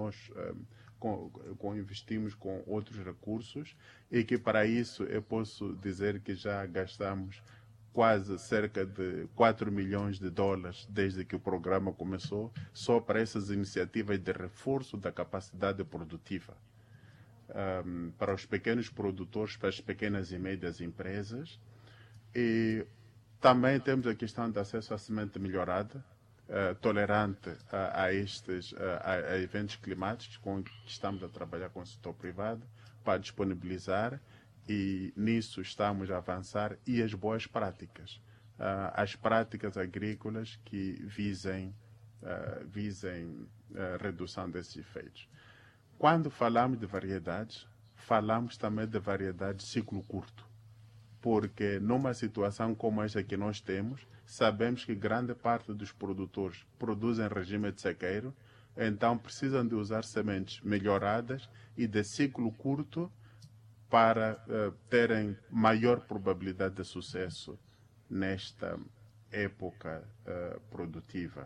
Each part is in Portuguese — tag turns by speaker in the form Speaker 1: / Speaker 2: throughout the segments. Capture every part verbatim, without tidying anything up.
Speaker 1: nós um, com, com investimos com outros recursos e que para isso eu posso dizer que já gastamos quase cerca de quatro milhões de dólares desde que o programa começou, só para essas iniciativas de reforço da capacidade produtiva. Um, para os pequenos produtores, para as pequenas e médias empresas. E também temos a questão de acesso à semente melhorada, uh, tolerante a, a estes uh, a, a eventos climáticos, com que estamos a trabalhar com o setor privado para disponibilizar, e nisso estamos a avançar, e as boas práticas, uh, as práticas agrícolas que visem, uh, visem uh, redução desses efeitos. Quando falamos de variedades, falamos também de variedades de ciclo curto, porque numa situação como esta que nós temos, sabemos que grande parte dos produtores produzem regime de sequeiro, então precisam de usar sementes melhoradas e de ciclo curto para uh, terem maior probabilidade de sucesso nesta época uh, produtiva.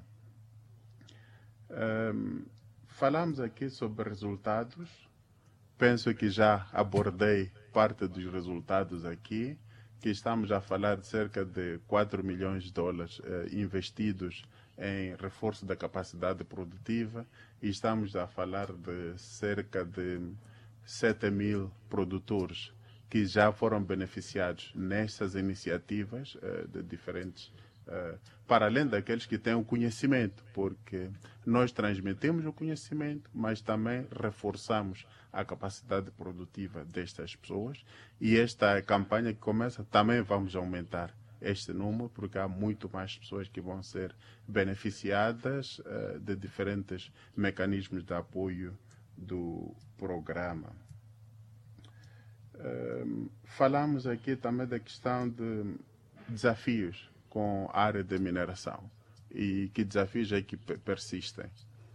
Speaker 1: Um, Falamos aqui sobre resultados. Penso que já abordei parte dos resultados aqui, que estamos a falar de cerca de quatro milhões de dólares eh, investidos em reforço da capacidade produtiva, e estamos a falar de cerca de sete mil produtores que já foram beneficiados nestas iniciativas eh, de diferentes Uh, para além daqueles que têm o conhecimento, porque nós transmitimos o conhecimento, mas também reforçamos a capacidade produtiva destas pessoas, e esta campanha que começa, também vamos aumentar este número, porque há muito mais pessoas que vão ser beneficiadas uh, de diferentes mecanismos de apoio do programa. Uh, falamos aqui também da questão de desafios com a área de mineração, e que desafios é que persistem.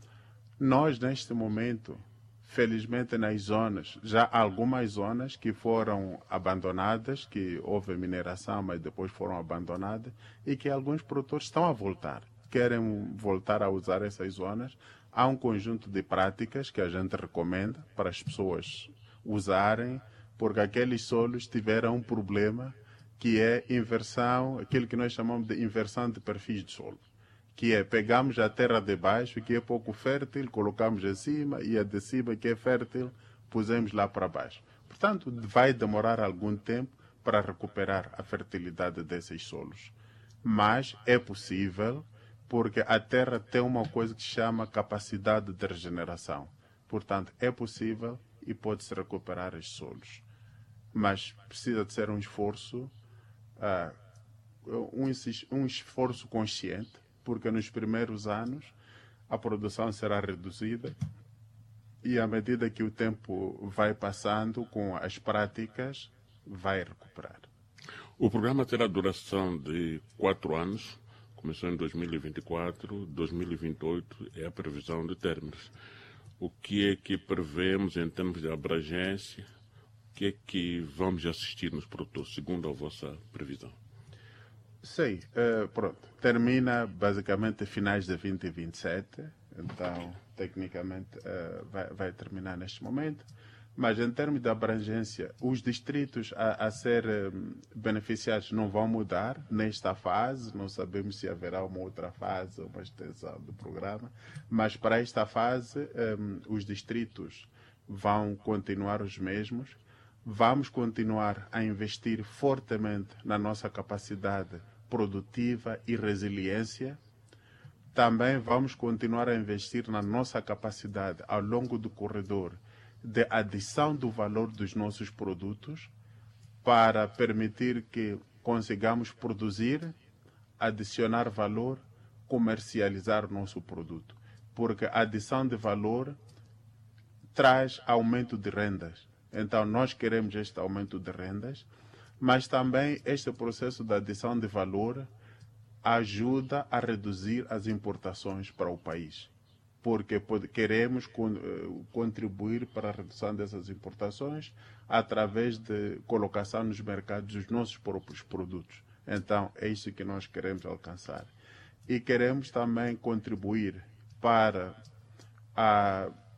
Speaker 1: Nós, neste momento, felizmente nas zonas, já há algumas zonas que foram abandonadas, que houve mineração, mas depois foram abandonadas, e que alguns produtores estão a voltar, querem voltar a usar essas zonas. Há um conjunto de práticas que a gente recomenda para as pessoas usarem, porque aqueles solos tiveram um problema, que é inversão, aquilo que nós chamamos de inversão de perfis de solo, que é pegamos a terra de baixo, que é pouco fértil, colocamos em cima, e a de cima, que é fértil, pusemos lá para baixo. Portanto, vai demorar algum tempo para recuperar a fertilidade desses solos. Mas é possível, porque a terra tem uma coisa que se chama capacidade de regeneração. Portanto, é possível e pode-se recuperar os solos. Mas precisa de ser um esforço Uh, um, um esforço consciente, porque nos primeiros anos a produção será reduzida, e à medida que o tempo vai passando com as práticas, vai recuperar.
Speaker 2: O programa terá duração de quatro anos, começou em dois mil e vinte e quatro, dois mil e vinte e oito é a previsão de términos. O que é que prevemos em termos de abrangência? O que é que vamos assistir nos produtores, segundo a vossa previsão?
Speaker 1: Sim, uh, pronto. Termina basicamente finais de vinte e vinte e sete, então tecnicamente uh, vai, vai terminar neste momento. Mas em termos de abrangência, os distritos a, a ser um, beneficiados não vão mudar nesta fase. Não sabemos se haverá uma outra fase, uma extensão do programa. Mas para esta fase, um, os distritos vão continuar os mesmos. Vamos continuar a investir fortemente na nossa capacidade produtiva e resiliência. Também vamos continuar a investir na nossa capacidade ao longo do corredor de adição do valor dos nossos produtos, para permitir que consigamos produzir, adicionar valor, comercializar o nosso produto. Porque a adição de valor traz aumento de rendas. Então, nós queremos este aumento de rendas, mas também este processo de adição de valor ajuda a reduzir as importações para o país, porque pode, queremos con, uh, contribuir para a redução dessas importações através de colocação nos mercados dos nossos próprios produtos. Então, é isso que nós queremos alcançar. E queremos também contribuir para a